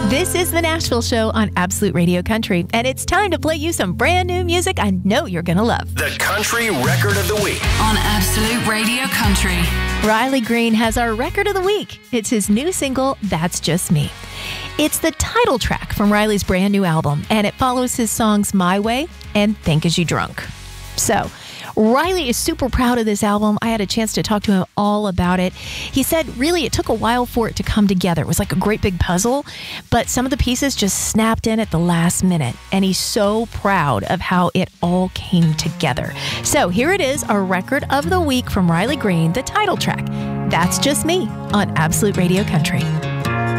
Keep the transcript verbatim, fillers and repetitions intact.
This is the Nashville Show on Absolute Radio Country, and it's time to play you some brand new music I know you're going to love. The Country Record of the Week on Absolute Radio Country. Riley Green has our Record of the Week. It's his new single, That's Just Me. It's the title track from Riley's brand new album, and it follows his songs My Way and Think As You Drunk. So, Riley is super proud of this album. I had a chance to talk to him all about it. He said really it took a while for it to come together. It was like a great big puzzle, but some of the pieces just snapped in at the last minute. And he's so proud of how it all came together. So here it is, our Record of the Week from Riley Green, the title track. That's Just Me on Absolute Radio Country.